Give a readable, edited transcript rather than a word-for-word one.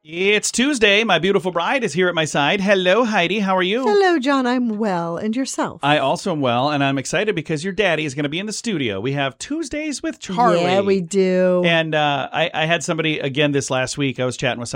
It's Tuesday. My beautiful bride is here at my side. Hello, Heidi. How are you? Hello, John. I'm well. And yourself? I also am well, and I'm excited because your daddy is going to be in the studio. We have Tuesdays with Charlie. Yeah, we do. And I had somebody, again, this last week, I was chatting with